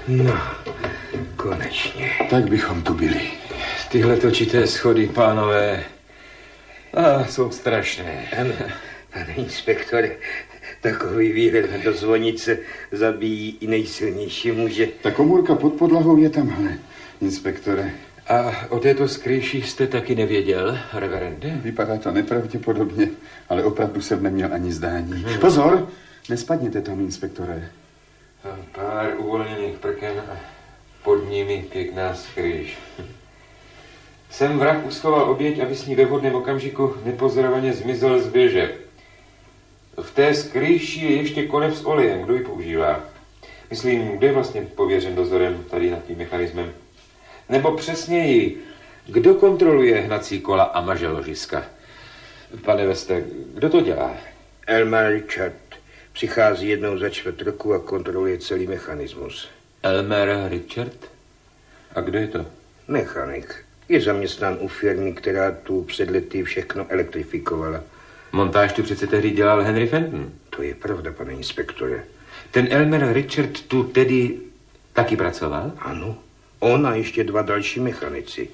No, konečně. Tak bychom tu byli. Tyhle točité schody, pánové, jsou strašné. Ano, pane inspektore, takový výhled do zvonice zabíjí i nejsilnější muže. Ta komůrka pod podlahou je tamhle, inspektore. A o této skrýši jste taky nevěděl, reverende? Vypadá to nepravděpodobně, ale opravdu jsem neměl ani zdání. Pozor, nespadněte tam, inspektore. Pár uvolněných prken a pod nimi pěkná skrýš. Sem vrah uschoval oběť, aby s ní ve vhodném okamžiku nepozorovaně zmizel z věže. V té skrýši je ještě konec s olejem. Kdo ji používá? Myslím, kdo je vlastně pověřen dozorem tady nad tím mechanismem? Nebo přesněji, kdo kontroluje hnací kola a maže ložiska? Pane Veste, kdo to dělá? Elmer Richard přichází jednou za čtvrt roku a kontroluje celý mechanismus. Elmer Richard? A kdo je to? Mechanik. Je zaměstnán u firmy, která tu před lety všechno elektrifikovala. Montáž tu přece tehdy dělal Henry Fenton. To je pravda, pane inspektore. Ten Elmer Richard tu tedy taky pracoval? Ano. On a ještě 2 další mechanici.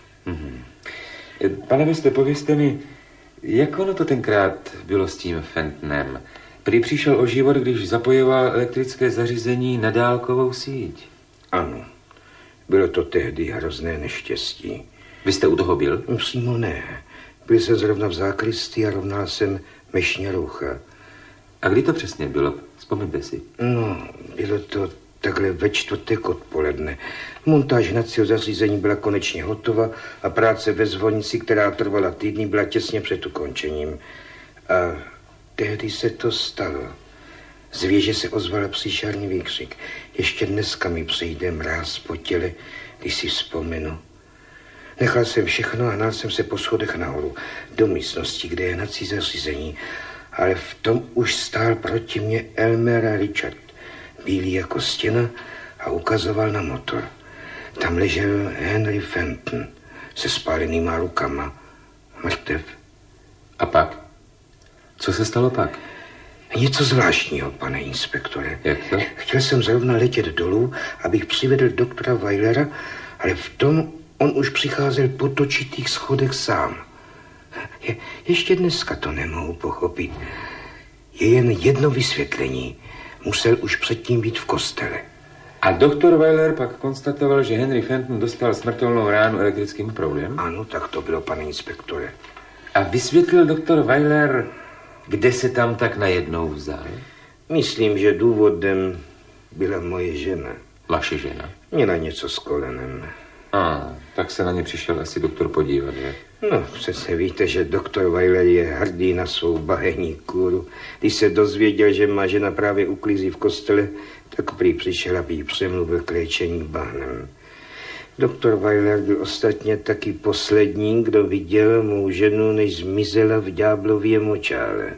Pane Veste, povězte mi, jak ono to tenkrát bylo s tím Fentonem? Prý přišel o život, když zapojoval elektrické zařízení na dálkovou síť. Ano. Bylo to tehdy hrozné neštěstí. Vy jste u toho byl? Přímo ne. Byl jsem zrovna v zákristii a rovnal jsem mešně roucha. A kdy to přesně bylo? Vzpomeňte si. No, bylo to takhle ve čtvrtek odpoledne. Montáž hnacího zařízení byla konečně hotova a práce ve zvonici, která trvala týdny, byla těsně před ukončením. A tehdy se to stalo. Z věže se ozval příšerný výkřik. Ještě dneska mi přejde mráz po těle, když si vzpomenu. Nechal jsem všechno a hnal jsem se po schodech nahoru, do místnosti, kde je hnací zařízení. Ale v tom už stál proti mě Elmer Richard, bílý jako stěna, a ukazoval na motor. Tam ležel Henry Fenton se spálenýma rukama, mrtev. A pak? Co se stalo pak? Něco zvláštního, pane inspektore. Jak to? Chtěl jsem zrovna letět dolů, abych přivedl doktora Weilera, ale v tom on už přicházel po točitých schodech sám. Ještě dneska to nemohu pochopit. Je jen jedno vysvětlení. Musel už předtím být v kostele. A doktor Weiler pak konstatoval, že Henry Fenton dostal smrtelnou ránu elektrickým proudem? Ano, tak to bylo, pane inspektore. A vysvětlil doktor Weiler, kde se tam tak najednou vzal? Myslím, že důvodem byla moje žena. Vaše žena? Měla něco s kolenem. Tak se na ně přišel asi doktor podívat, že? No, přece víte, že doktor Weiler je hrdý na svou bahenní kůru. Když se dozvěděl, že má žena právě uklízí v kostele, tak prý přišel, aby jí přemluvil k léčení bahnem. Doktor Weiler byl ostatně taky poslední, kdo viděl mou ženu, než zmizela v ďáblově močále.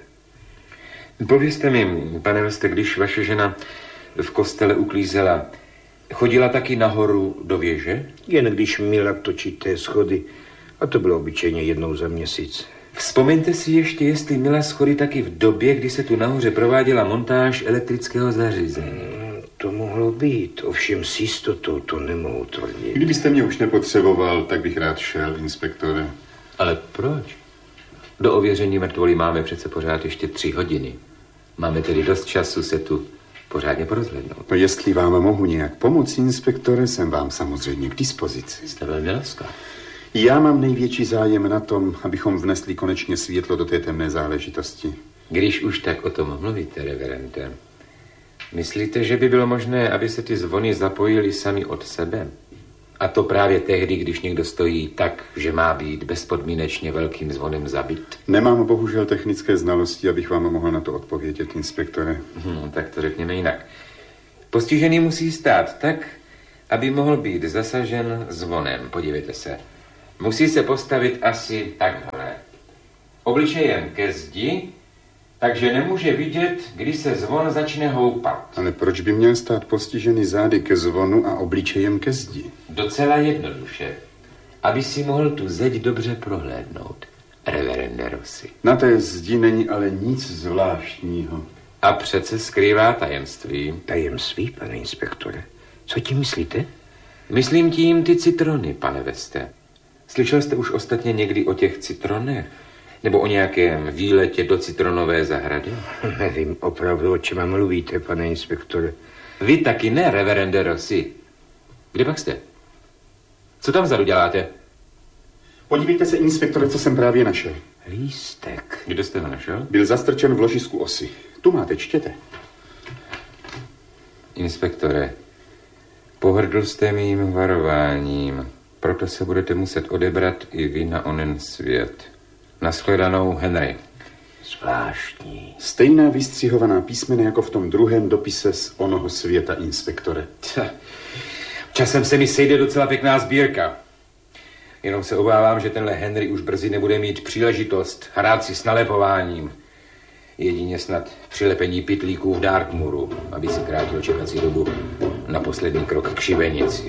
Povězte mi, pane Veste, když vaše žena v kostele uklízela, chodila taky nahoru do věže? Jen když měla točité schody, a to bylo obyčejně jednou za měsíc. Vzpomeňte si ještě, jestli měla schody taky v době, kdy se tu nahoře prováděla montáž elektrického zařízení. To mohlo být, ovšem s jistotou to nemohu tvrdit. Kdybyste mě už nepotřeboval, tak bych rád šel, inspektore. Ale proč? Do ověření mrtvoly máme přece pořád ještě 3 hodiny. Máme tedy dost času se tu pořádně porozhlednout. No, jestli vám mohu nějak pomoci, inspektore, jsem vám samozřejmě k dispozici. Jste velmi laskav. Já mám největší zájem na tom, abychom vnesli konečně světlo do té temné záležitosti. Když už tak o tom mluvíte, reverende, myslíte, že by bylo možné, aby se ty zvony zapojily sami od sebe? A to právě tehdy, když někdo stojí tak, že má být bezpodmínečně velkým zvonem zabit? Nemám bohužel technické znalosti, abych vám mohl na to odpovědět, inspektore. Tak to řekněme jinak. Postižený musí stát tak, aby mohl být zasažen zvonem. Podívejte se. Musí se postavit asi takhle. Obličejem ke zdi, takže nemůže vidět, kdy se zvon začne houpat. Ale proč by měl stát postižený zády ke zvonu a obličejem ke zdi? Docela jednoduše. Aby si mohl tu zeď dobře prohlédnout, reverende Rossi. Na té zdi není ale nic zvláštního. A přece skrývá tajemství. Tajemství, pane inspektore? Co tím myslíte? Myslím tím ty citrony, pane Veste. Slyšel jste už ostatně někdy o těch citronech? Nebo o nějakém výletě do citronové zahrady? Nevím opravdu, o čem mluvíte, pane inspektore. Vy taky ne, reverende Rossi. Kde pak jste? Co tam vzadu děláte? Podívejte se, inspektore, co jsem právě našel. Lístek. Kde jste ho našel? Byl zastrčen v ložisku osy. Tu máte, čtěte. Inspektore, pohrdl jste mým varováním, proto se budete muset odebrat i vy na onen svět. Nashledanou, Henry. Zvláštní. Stejná vystřihovaná písmena jako v tom druhém dopise z onoho světa, inspektore. Časem se mi sejde docela pěkná sbírka. Jenom se obávám, že tenhle Henry už brzy nebude mít příležitost hrát si s nalepováním. Jedině snad přilepení pytlíků v Dartmouru, aby si krátil čekací dobu na poslední krok k šibenici.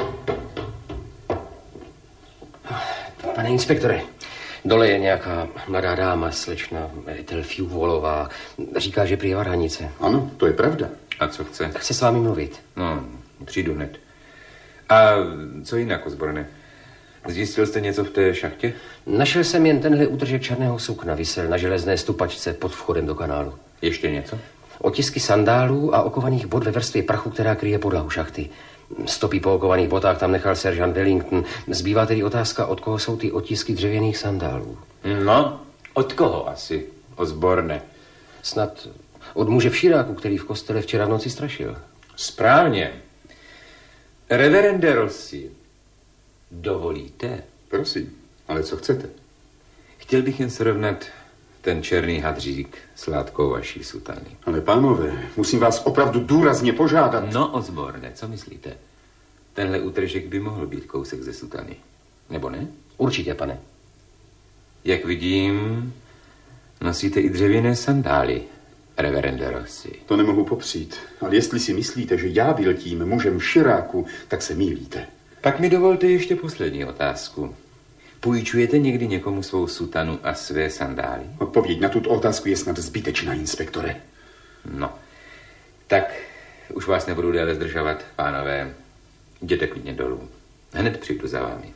Pane inspektore, dole je nějaká mladá dáma, slečna Telfiuvolová. Říká, že prý je varhanice. Ano, to je pravda. A co chce? Chce s vámi mluvit. No, přijdu hned. A co jinak, Osborne? Zjistil jste něco v té šachtě? Našel jsem jen tenhle útržek černého sukna, visel na železné stupačce pod vchodem do kanálu. Ještě něco? Otisky sandálů a okovaných bot ve vrstvě prachu, která kryje podlahu šachty. Stopy po okovaných botách tam nechal seržant Wellington. Zbývá tedy otázka, od koho jsou ty otisky dřevěných sandálů. No, od koho asi, Osborne? Snad od muže v širáku, který v kostele včera v noci strašil. Správně. Reverende Rossi, dovolíte? Prosím, ale co chcete? Chtěl bych jen srovnat ten černý hadřík s látkou vaší sutany. Ale pánové, musím vás opravdu důrazně požádat. No, Osborne, co myslíte? Tenhle útržek by mohl být kousek ze sutany. Nebo ne? Určitě, pane. Jak vidím, nosíte i dřevěné sandály, reverende Rossi. To nemohu popřít, ale jestli si myslíte, že já byl tím mužem v širáku, tak se mýlíte. Pak mi dovolte ještě poslední otázku. Půjčujete někdy někomu svou sutanu a své sandály? Odpověď na tuto otázku je snad zbytečná, inspektore. No, tak už vás nebudu déle zdržovat, pánové. Jděte klidně dolů. Hned přijdu za vámi.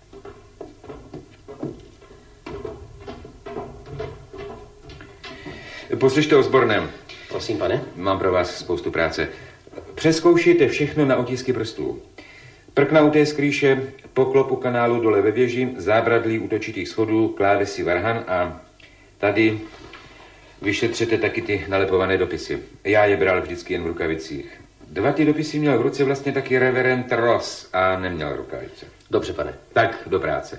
Poslyšte, Osborne. Prosím, pane. Mám pro vás spoustu práce. Přezkoušejte všechno na otisky prstů. Prkna u té skrýše, poklop u kanálu dole ve věži, zábradlí útočitých schodů, klávesy varhan a tady vyšetřete taky ty nalepované dopisy. Já je bral vždycky jen v rukavicích. 2 ty dopisy měl v ruce vlastně taky reverend Ross a neměl rukavice. Dobře, pane. Tak, do práce.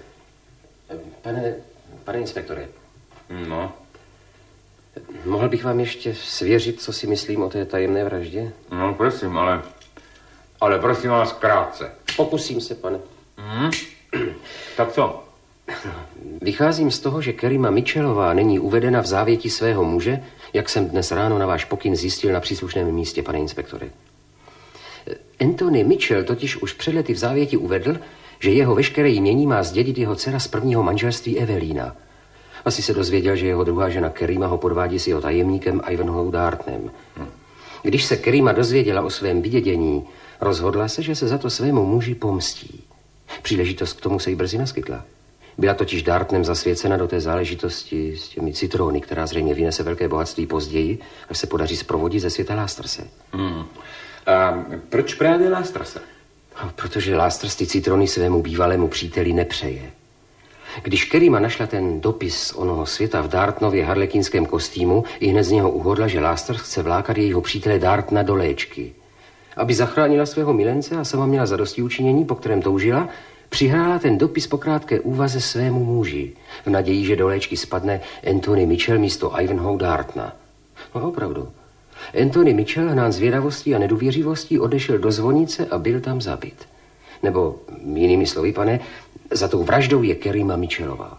Pane inspektore. No. Mohl bych vám ještě svěřit, co si myslím o té tajemné vraždě? No, prosím, ale prosím vás krátce. Pokusím se, pane. Tak co? Vycházím z toho, že Kerima Mitchellová není uvedena v závěti svého muže, jak jsem dnes ráno na váš pokyn zjistil na příslušném místě, pane inspektore. Anthony Mitchell totiž už před lety v závěti uvedl, že jeho veškeré jmění má zdědit jeho dcera z prvního manželství Evelina. Asi se dozvěděl, že jeho druhá žena Kerima ho podvádí s jeho tajemníkem Ivanhoe Dartnem. Když se Kerima dozvěděla o svém vydědění, rozhodla se, že se za to svému muži pomstí. Příležitost k tomu se jí brzy naskytla. Byla totiž Dartnem zasvěcena do té záležitosti s těmi citrony, která zřejmě vynese velké bohatství později, až se podaří zprovodit ze světa Lástrse. A proč právě Lástrse? Protože Lástrs ty citrony svému bývalému příteli nepřeje. Když Kerima našla ten dopis z onoho světa v Dartnově harlekínském kostýmu, i hned z něho uhodla, že Lástrs chce vlákat jejího přítele Dartna do léčky. Aby zachránila svého milence a sama měla zadostiučinění, po kterém toužila, přihrála ten dopis po krátké úvaze svému muži, v naději, že do léčky spadne Anthony Mitchell místo Ivanhoe Dartna. No opravdu. Anthony Mitchell, hnán zvědavostí a nedůvěřivostí, odešel do zvonice a byl tam zabit. Nebo, jinými slovy, pane, za tou vraždou je Kerima Mitchellová.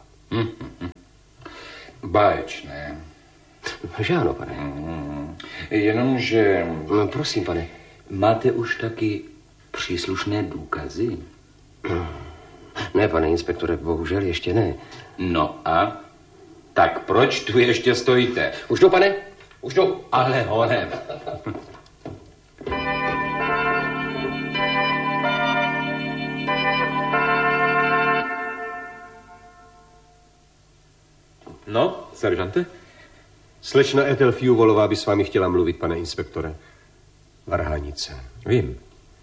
Báječné. Že ano, pane. Jenomže... Prosím, pane. Máte už taky příslušné důkazy? Ne, pane inspektore, bohužel ještě ne. No a? Tak proč tu ještě stojíte? Už jdu, pane, už jdu. Ale honem. Seržante? Slečna Ethel Fewollová by s vámi chtěla mluvit, pane inspektore. Varhanice. Vím.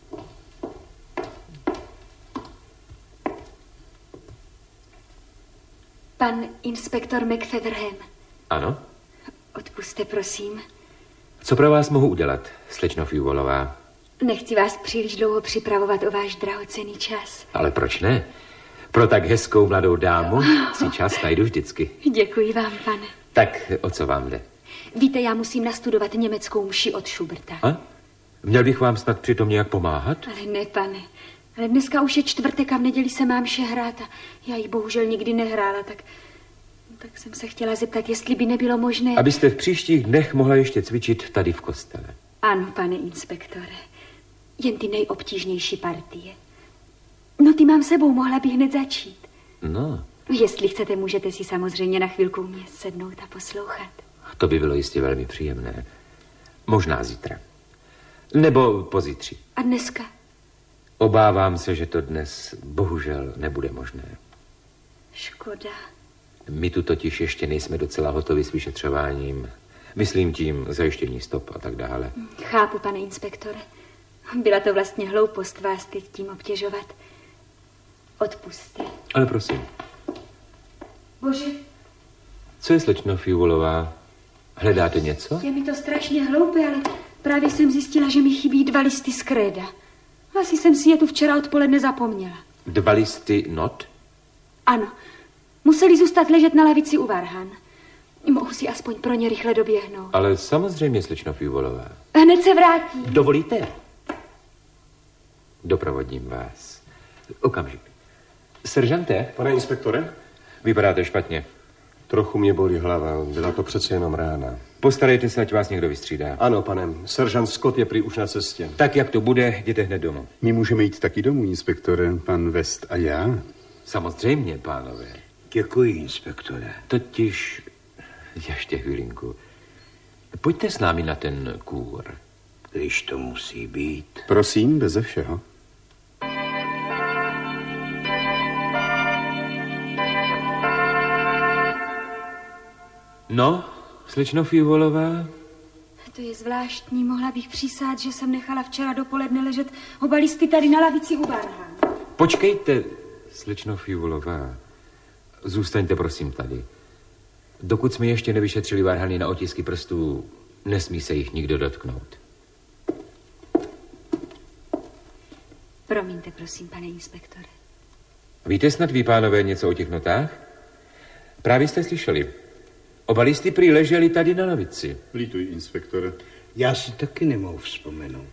Pan inspektor McFeatherham. Ano? Odpusťte, prosím. Co pro vás mohu udělat, slečno Fewollová? Nechci vás příliš dlouho připravovat o váš drahocenný čas. Ale proč ne? Pro tak hezkou mladou dámu si čas najdu vždycky. Děkuji vám, pane. Tak o co vám jde? Víte, já musím nastudovat německou mši od Schuberta. A? Měl bych vám snad přitom nějak pomáhat? Ale ne, pane. Ale dneska už je čtvrtek a v neděli se mám mše hrát a já ji bohužel nikdy nehrála, tak jsem se chtěla zeptat, jestli by nebylo možné... Abyste v příštích dnech mohla ještě cvičit tady v kostele. Ano, pane inspektore. Jen ty nejobtížnější partie. No, ty mám sebou, mohla bych hned začít. No. Jestli chcete, můžete si samozřejmě na chvilku mě sednout a poslouchat. To by bylo jistě velmi příjemné. Možná zítra. Nebo pozítří. A dneska? Obávám se, že to dnes bohužel nebude možné. Škoda. My tu totiž ještě nejsme docela hotovi s vyšetřováním. Myslím tím zajištění stop a tak dále. Chápu, pane inspektore. Byla to vlastně hloupost vás teď tím obtěžovat. Odpusťte. Ale prosím. Bože. Co je, slečno Fewollová? Hledáte něco? Je mi to strašně hloupé, ale právě jsem zjistila, že mi chybí 2 listy z kréda. Asi jsem si je tu včera odpoledne zapomněla. 2 listy not? Ano. Museli zůstat ležet na lavici u varhan. Mohu si aspoň pro ně rychle doběhnout. Ale samozřejmě, slečno Fewollová. Hned se vrátím. Dovolíte? Doprovodím vás. Okamžik. Seržante? Pane inspektore? Vypadáte špatně. Trochu mě bolí hlava, byla to přece jenom rána. Postarejte se, ať vás někdo vystřídá. Ano, pane, seržant Scott je prý už na cestě. Tak, jak to bude, jděte hned domů. My můžeme jít taky domů, inspektore, pan West a já. Samozřejmě, pánové. Děkuji, inspektore. Totiž, ještě chvilinku. Pojďte s námi na ten kůr. Když to musí být. Prosím, beze všeho. No, slečno Fewollová? To je zvláštní, mohla bych přísát, že jsem nechala včera dopoledne ležet oba listy tady na lavici u varhan. Počkejte, slečno Fewollová. Zůstaňte prosím tady. Dokud jsme ještě nevyšetřili varhany na otisky prstů, nesmí se jich nikdo dotknout. Promiňte, prosím, pane inspektore. Víte snad vy, pánové, něco o těch notách? Právě jste slyšeli. Oba listy prý leželi tady na lavici. Lítuj, inspektore. Já si taky nemohu vzpomenout.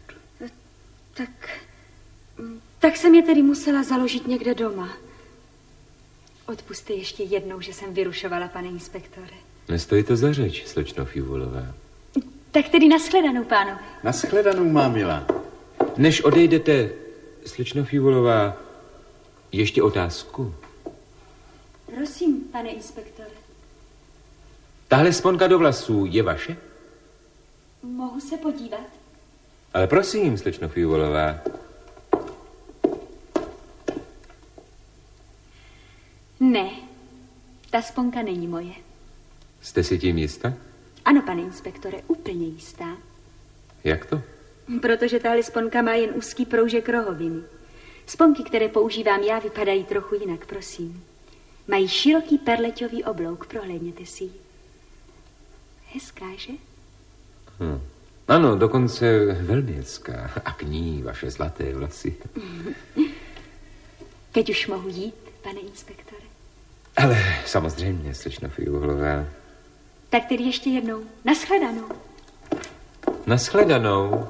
Tak jsem je tedy musela založit někde doma. Odpusťte ještě jednou, že jsem vyrušovala, pane inspektore. Nestojí to za řeč, slečno Fewollová. Tak tedy nashledanou, pánové. Nashledanou, má milá. Než odejdete, slečno Fewollová, ještě otázku. Prosím, pane inspektore. Tahle sponka do vlasů je vaše? Mohu se podívat? Ale prosím, slečno Fewollová. Ne, ta sponka není moje. Jste si tím jistá? Ano, pane inspektore, úplně jistá. Jak to? Protože tahle sponka má jen úzký proužek rohoviny. Sponky, které používám já, vypadají trochu jinak, prosím. Mají široký perleťový oblouk, prohlédněte si ji. Hezká, že? Ano, dokonce velmi hezká. A k ní vaše zlaté vlasy. Teď už mohu jít, pane inspektore? Ale samozřejmě, slečno Fewollová. Tak tedy ještě jednou. Nashledanou. Nashledanou.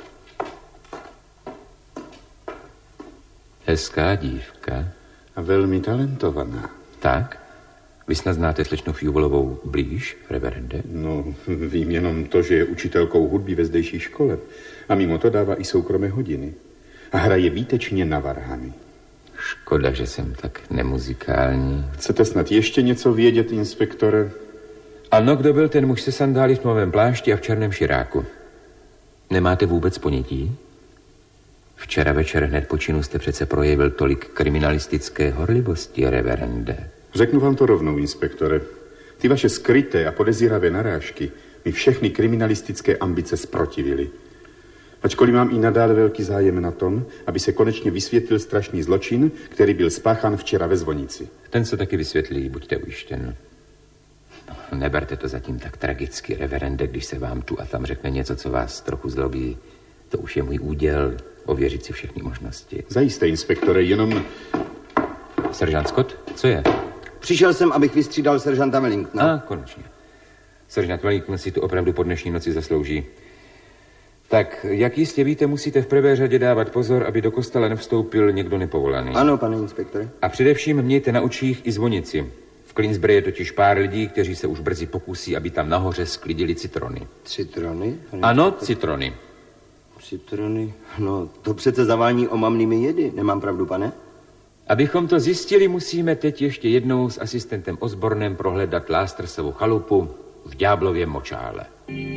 Hezká dívka. A velmi talentovaná. Tak? Vy snad znáte slečnu Fewollovou blíž, reverende? No, vím jenom to, že je učitelkou hudby ve zdejší škole. A mimo to dává i soukromé hodiny. A hraje výtečně na varhany. Škoda, že jsem tak nemuzikální. Chcete snad ještě něco vědět, inspektore? Ano, kdo byl ten muž se sandály v tmavém plášti a v černém širáku? Nemáte vůbec ponětí? Včera večer hned po činu jste přece projevil tolik kriminalistické horlivosti, reverende. Řeknu vám to rovnou, inspektore. Ty vaše skryté a podezíravé narážky mi všechny kriminalistické ambice zprotivily. Ačkoliv mám i nadále velký zájem na tom, aby se konečně vysvětlil strašný zločin, který byl spáchán včera ve zvonici. Ten se taky vysvětlí, buďte ujištěn. No, neberte to zatím tak tragicky, reverende, když se vám tu a tam řekne něco, co vás trochu zlobí. To už je můj úděl, ověřit si všechny možnosti. Zajisté, inspektore, jenom... Seržant Scott, co je? Přišel jsem, abych vystřídal seržanta Wellingtona. Konečně. Seržant Wellington si to opravdu po dnešní noci zaslouží. Tak, jak jistě víte, musíte v prvé řadě dávat pozor, aby do kostela nevstoupil někdo nepovolaný. Ano, pane inspektore. A především mějte na očích i zvonici. V Clinsbury je totiž pár lidí, kteří se už brzy pokusí, aby tam nahoře sklidili citrony. Citrony? Ano, citrony. Citrony? No, to přece zavání omamnými jedy. Nemám pravdu, pane? Abychom to zjistili, musíme teď ještě jednou s asistentem Osbornem prohledat Lástersovu chalupu v Ďáblově močále.